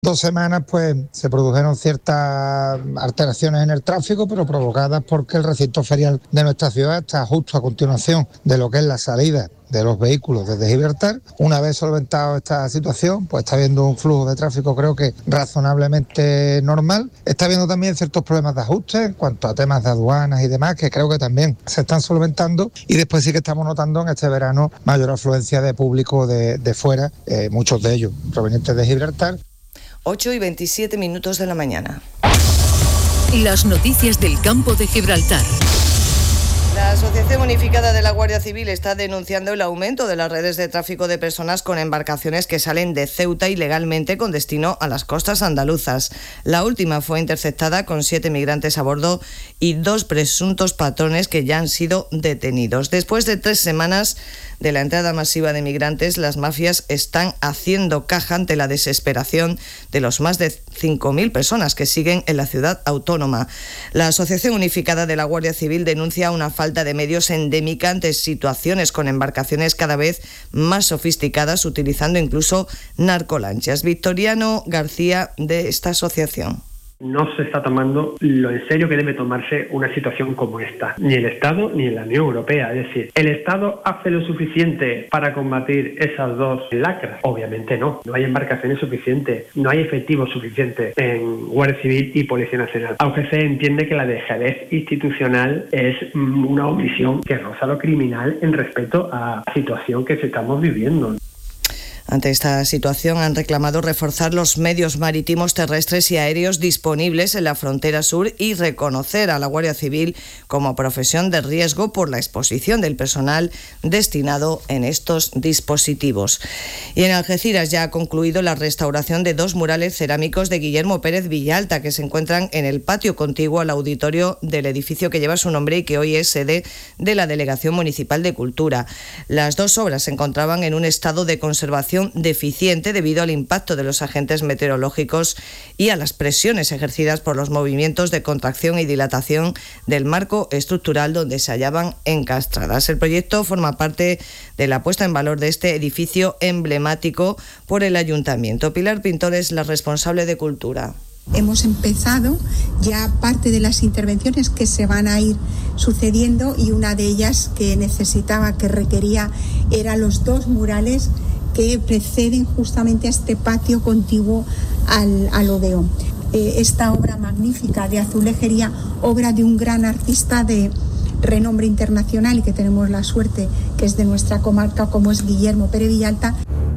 2 semanas pues se produjeron ciertas alteraciones en el tráfico, pero provocadas porque el recinto ferial de nuestra ciudad está justo a continuación de lo que es la salida de los vehículos desde Gibraltar. Una vez solventado esta situación, pues está habiendo un flujo de tráfico creo que razonablemente normal. Está habiendo también ciertos problemas de ajuste en cuanto a temas de aduanas y demás, que creo que también se están solventando, y después sí que estamos notando en este verano mayor afluencia de público de fuera, muchos de ellos provenientes de Gibraltar. 8:27 de la mañana. Las noticias del campo de Gibraltar. La Asociación Unificada de la Guardia Civil está denunciando el aumento de las redes de tráfico de personas con embarcaciones que salen de Ceuta ilegalmente con destino a las costas andaluzas. La última fue interceptada con 7 migrantes a bordo y 2 presuntos patrones que ya han sido detenidos. Después de 3 semanas de la entrada masiva de migrantes, las mafias están haciendo caja ante la desesperación de los más de 5.000 personas que siguen en la ciudad autónoma. La Asociación Unificada de la Guardia Civil denuncia una falta de medios endémica ante situaciones con embarcaciones cada vez más sofisticadas, utilizando incluso narcolanchas. Victoriano García, de esta asociación. No se está tomando lo en serio que debe tomarse una situación como esta, ni el Estado ni la Unión Europea. Es decir, ¿el Estado hace lo suficiente para combatir esas dos lacras? Obviamente no hay embarcaciones suficientes, no hay efectivos suficientes en Guardia Civil y Policía Nacional, aunque se entiende que la dejadez institucional es una omisión que roza lo criminal en respecto a la situación que estamos viviendo. Ante esta situación han reclamado reforzar los medios marítimos, terrestres y aéreos disponibles en la frontera sur y reconocer a la Guardia Civil como profesión de riesgo por la exposición del personal destinado en estos dispositivos. Y en Algeciras ya ha concluido la restauración de 2 murales cerámicos de Guillermo Pérez Villalta que se encuentran en el patio contiguo al auditorio del edificio que lleva su nombre y que hoy es sede de la Delegación Municipal de Cultura. Las 2 obras se encontraban en un estado de conservación deficiente debido al impacto de los agentes meteorológicos y a las presiones ejercidas por los movimientos de contracción y dilatación del marco estructural donde se hallaban encastradas. El proyecto forma parte de la puesta en valor de este edificio emblemático por el Ayuntamiento. Pilar Pintor es la responsable de Cultura. Hemos empezado ya parte de las intervenciones que se van a ir sucediendo, y una de ellas que requería era los 2 murales que preceden justamente a este patio contiguo al Odeón. Esta obra magnífica de azulejería, obra de un gran artista de renombre internacional y que tenemos la suerte que es de nuestra comarca, como es Guillermo Pérez Villalta.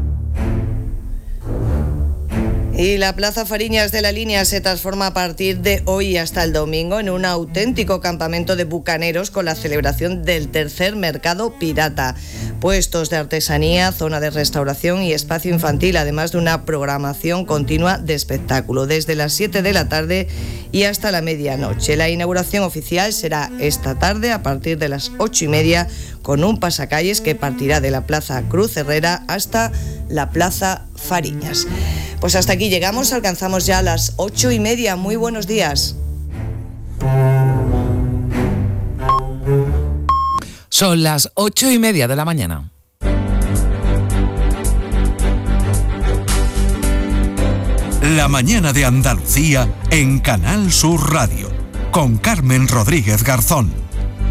Y la Plaza Fariñas de la Línea se transforma a partir de hoy hasta el domingo en un auténtico campamento de bucaneros con la celebración del tercer mercado pirata. Puestos de artesanía, zona de restauración y espacio infantil, además de una programación continua de espectáculo, desde las 7 de la tarde y hasta la medianoche. La inauguración oficial será esta tarde a partir de las 8:30, con un pasacalles que partirá de la Plaza Cruz Herrera hasta la Plaza Fariñas. Pues hasta aquí llegamos, alcanzamos ya las 8:30. Muy buenos días. Son las 8:30 de la mañana. La mañana de Andalucía en Canal Sur Radio, con Carmen Rodríguez Garzón.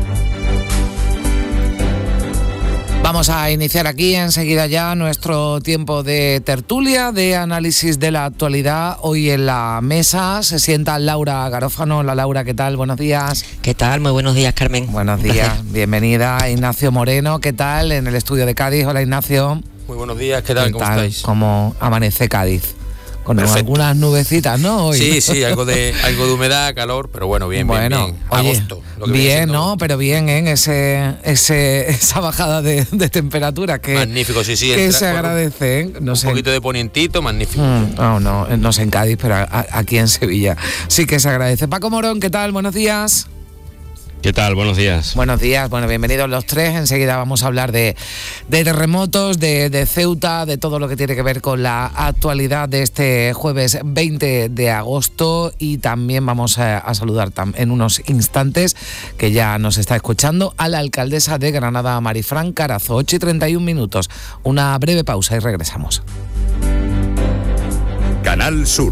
Vamos a iniciar aquí enseguida ya nuestro tiempo de tertulia, de análisis de la actualidad. Hoy en la mesa se sienta Laura Garófano. Hola Laura, ¿qué tal? Buenos días. ¿Qué tal? Muy buenos días, Carmen. Buenos días, bienvenida. Ignacio Moreno, ¿qué tal? En el estudio de Cádiz. Hola Ignacio. Muy buenos días, ¿qué tal? ¿Cómo estáis? ¿Cómo amanece Cádiz? Con algunas nubecitas, ¿no? Hoy. Sí, algo de humedad, calor, pero bueno, bien. Oye, agosto. Bien, ¿no? Pero bien, esa bajada de temperatura que magnífico, sí. Que se agradece, no sé. Un poquito de ponientito, magnífico. No sé en Cádiz, pero aquí en Sevilla sí que se agradece. Paco Morón, ¿qué tal? Buenos días. ¿Qué tal? Buenos días. Buenos días, bueno, bienvenidos los tres. Enseguida vamos a hablar de terremotos, de Ceuta, de todo lo que tiene que ver con la actualidad de este jueves 20 de agosto y también vamos a saludar en unos instantes, que ya nos está escuchando, a la alcaldesa de Granada, Marifran Carazo. 8:31. Una breve pausa y regresamos. Canal Sur